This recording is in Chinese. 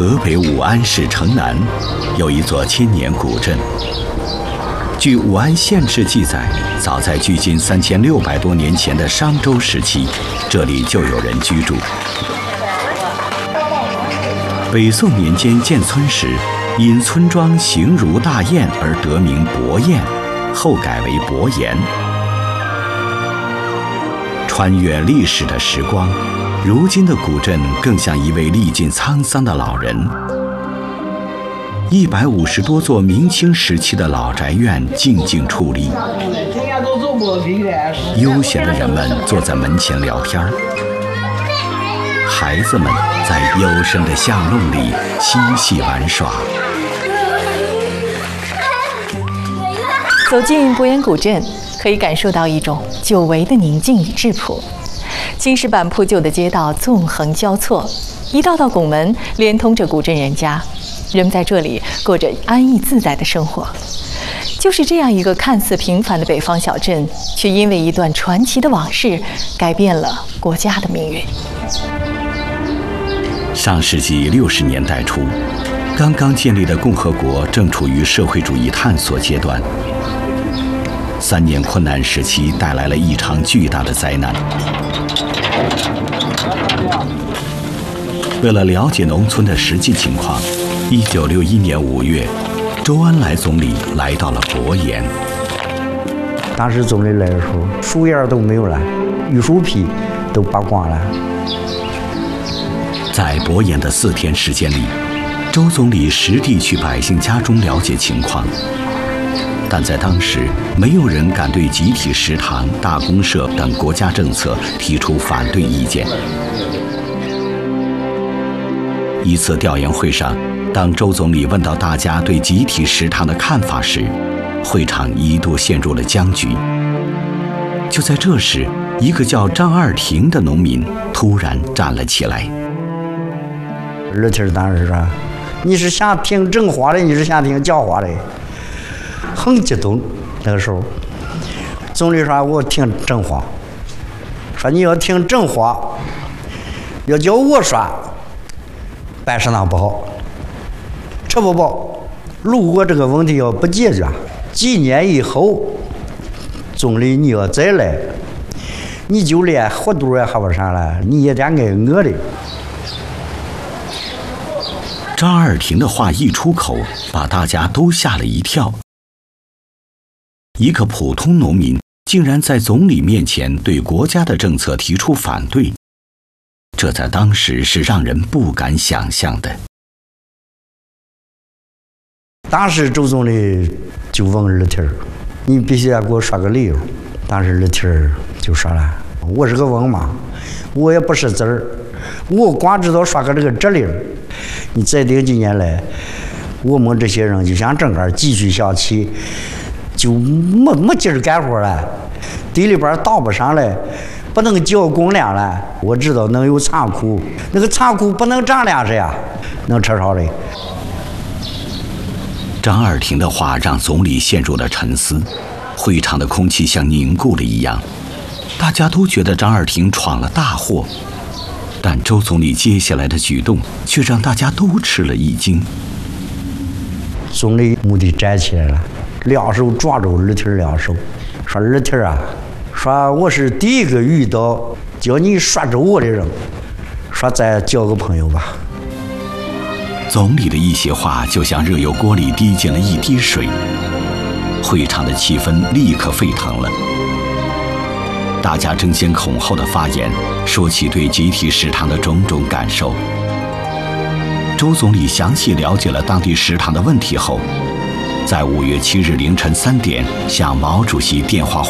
河北武安市城南有一座千年古镇。据武安县志记载，早在距今3600多年前的商周时期，这里就有人居住。北宋年间建村时，因村庄形如大雁而得名伯雁，后改为伯岩。穿越历史的时光，如今的古镇更像一位历尽沧桑的老人。150多座明清时期的老宅院静静矗立，悠闲的人们坐在门前聊天，孩子们在幽深的巷弄里嬉戏玩耍。 走进伯岩古镇，可以感受到一种久违的宁静与质朴。青石板铺就的街道纵横交错，一道道拱门连通着古镇人家，人们在这里过着安逸自在的生活。就是这样一个看似平凡的北方小镇，却因为一段传奇的往事，改变了国家的命运。 上世纪60年代初，刚刚建立的共和国正处于社会主义探索阶段。3年困难时期带来了一场巨大的灾难。为了了解农村的实际情况，1961年5月，周恩来总理来到了伯岩。 当时总理来的时候，树叶都没有了，榆树皮都拔光了。 在伯岩的4天时间里，周总理实地去百姓家中了解情况。但在当时，没有人敢对集体食堂、大公社等国家政策提出反对意见。一次调研会上，当周总理问到大家对集体食堂的看法时，会场一度陷入了僵局。就在这时，一个叫张二廷的农民突然站了起来。 二廷当时说：“你是想听真话的，你是想听假话的？”很激动。那个时候，总理说：“我听真话。说你要听真话，要叫我说，办食堂不好，吃不饱。如果这个问题要不解决，几年以后，总理你要再来，你就连活肚也喝不上了，你也得挨饿的。” 张二廷的话一出口，把大家都吓了一跳。一个普通农民竟然在总理面前对国家的政策提出反对，这在当时是让人不敢想象的。 当时周总理就问二廷：“你必须要给我说个理由。”当时二廷就说了：“我是个文盲，我也不识字儿，我光知道说个这个指令。你再顶几年来，我们这些人就像整个继续下去，就没劲儿干活了，地里边倒不上来，不能交公粮了。我知道能有仓库，那个仓库不能长粮食呀，能吃啥嘞？” 张二廷的话让总理陷入了沉思，会场的空气像凝固了一样，大家都觉得张二廷闯了大祸。但周总理接下来的举动却让大家都吃了一惊。 总理蓦地站起来了，两手抓住二廷两手，说：“二廷啊，说我是第一个遇到叫你说着我的人，说再交个朋友吧。” 总理的一席话就像热油锅里滴进了一滴水，会场的气氛立刻沸腾了。大家争先恐后的发言，说起对集体食堂的种种感受。周总理详细了解了当地食堂的问题后，在5月7日凌晨3点向毛主席电话